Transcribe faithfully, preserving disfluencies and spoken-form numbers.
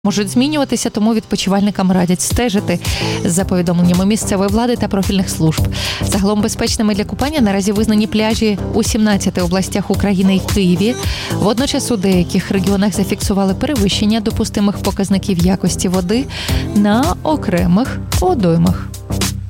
можуть змінюватися, тому відпочивальникам радять стежити за повідомленнями місцевої влади та профільних служб. Загалом безпечними для купання наразі визнані пляжі у сімнадцяти областях України і Києві. Водночас у деяких регіонах зафіксували перевищення допустимих показників якості води на окремих водоймах.